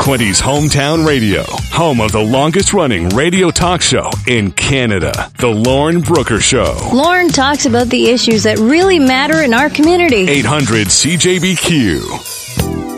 Quinty's hometown radio, home of the longest-running radio talk show in Canada, The Lauren Brooker Show. Lauren talks about the issues that really matter in our community. 800 CJBQ.